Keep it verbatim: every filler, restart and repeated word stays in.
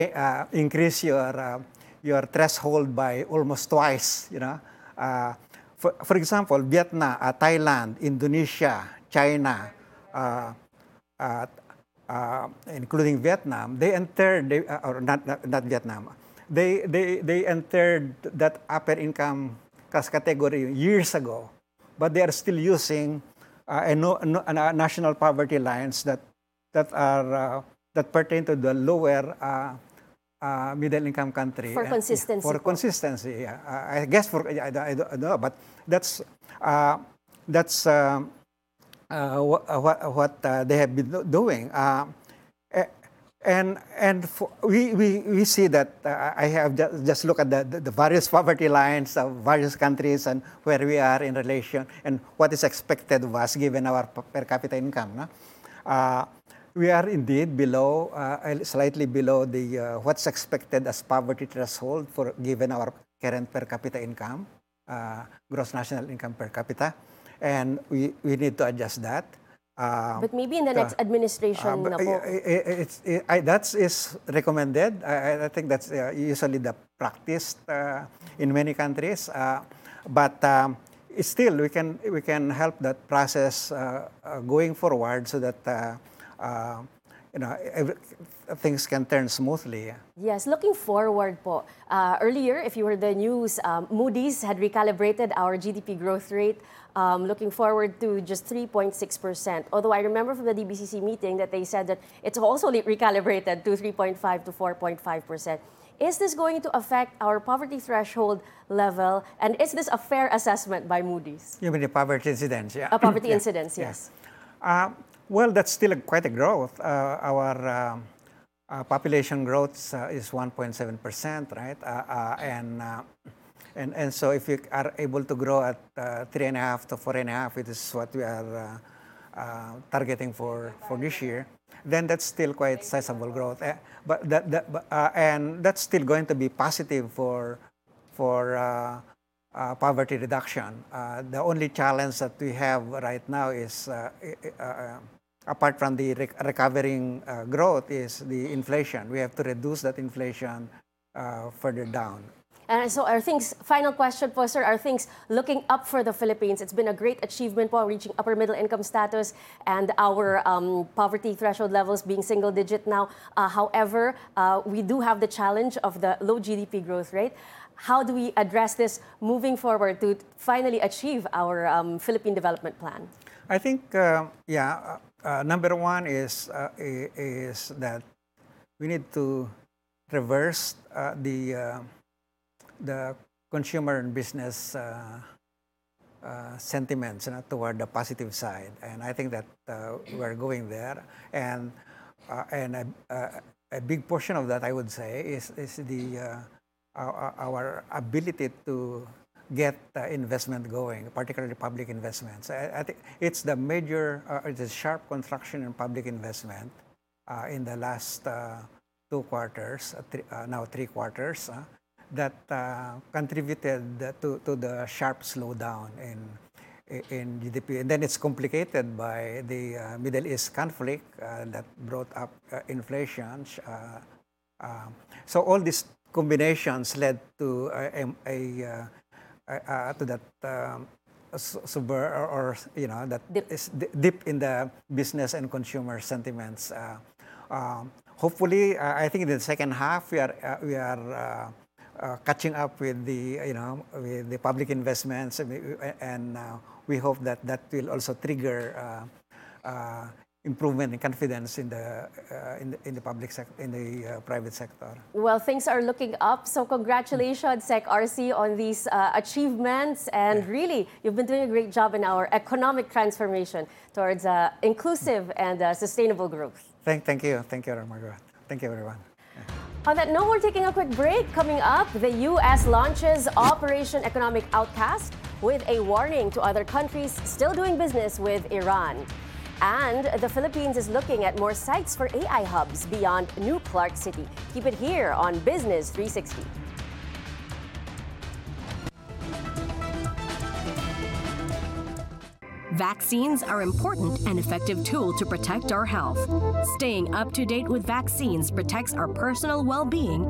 uh, increase your uh, your threshold by almost twice. You know, uh, for for example, Vietnam, uh, Thailand, Indonesia, China, uh, uh, uh, including Vietnam, they entered they, uh, or not, not not Vietnam. They they they entered that upper income class category years ago, but they are still using uh, a, no, no, a national poverty lines that that are uh, that pertain to the lower uh, uh, middle income country. For consistency. Uh, for consistency, yeah. Uh, I guess for I, I, don't, I don't know, but that's uh, that's uh, uh, what what uh, they have been doing. Uh, And and for, we, we we see that uh, I have just, just look at the, the, the various poverty lines of various countries and where we are in relation and what is expected of us given our per capita income. No? Uh, we are indeed below, uh, slightly below the uh, what's expected as poverty threshold for given our current per capita income, uh, gross national income per capita, and we, we need to adjust that. Uh, but maybe in the next uh, administration, uh, na po. It's, it, I, that is recommended. I, I think that's uh, usually the practice uh, in many countries. Uh, but um, still, we can we can help that process uh, uh, going forward so that uh, uh, you know every, things can turn smoothly. Yes, looking forward po. Uh, earlier, if you heard the news, um, Moody's had recalibrated our G D P growth rate. Um, looking forward to just three point six percent. Although I remember from the D B C C meeting that they said that it's also recalibrated to three point five to four point five percent. Is this going to affect our poverty threshold level? And is this a fair assessment by Moody's? You mean the poverty incidence? Yeah. A poverty yeah. incidence, yes. Yeah. Uh, well, that's still a, quite a growth. Uh, our uh, uh, population growth uh, is one point seven percent, right? Uh, uh, and uh, And, and so if you are able to grow at uh, three and a half to four and a half, it is what we are uh, uh, targeting for, for this year, then that's still quite sizable growth. Uh, but that, that uh, and that's still going to be positive for for uh, uh, poverty reduction. Uh, the only challenge that we have right now is, uh, uh, apart from the rec recovering uh, growth, is the inflation. We have to reduce that inflation uh, further down. And so are things, final question po, sir, are things looking up for the Philippines? It's been a great achievement po, reaching upper middle income status and our um, poverty threshold levels being single digit now. Uh, however, uh, we do have the challenge of the low G D P growth rate. How do we address this moving forward to finally achieve our um, Philippine Development Plan? I think, uh, yeah, uh, number one is, uh, is that we need to reverse uh, the uh, the consumer and business uh, uh, sentiments, you know, toward the positive side, and I think that uh, we're going there. And uh, and a, a, a big portion of that, I would say, is is the uh, our, our ability to get uh, investment going, particularly public investments. I, I think it's the major, uh, it's a sharp contraction in public investment uh, in the last uh, two quarters, uh, three, uh, now three quarters. Uh, that uh, contributed to, to the sharp slowdown in, in G D P. And then it's complicated by the uh, Middle East conflict uh, that brought up uh, inflation. Uh, uh, so all these combinations led to a, a, a, a to that um, super or, or you know that dip. is dip in the business and consumer sentiments. Uh, um, hopefully, uh, I think in the second half we are uh, we are. Uh, Uh, catching up with the, you know, with the public investments, and uh, we hope that that will also trigger uh, uh, improvement in confidence in the uh, in the, in the public sector, in the uh, private sector. Well, things are looking up. So congratulations, Sec R C, on these uh, achievements, and yeah. really, you've been doing a great job in our economic transformation towards uh, inclusive and uh, sustainable growth. Thank, thank you, thank you, Margaret. Thank you, everyone. On that note, we're taking a quick break. Coming up, the U S launches Operation Economic Outcast with a warning to other countries still doing business with Iran. And the Philippines is looking at more sites for A I hubs beyond New Clark City. Keep it here on Business three sixty. Vaccines are an important and effective tool to protect our health. Staying up to date with vaccines protects our personal well-being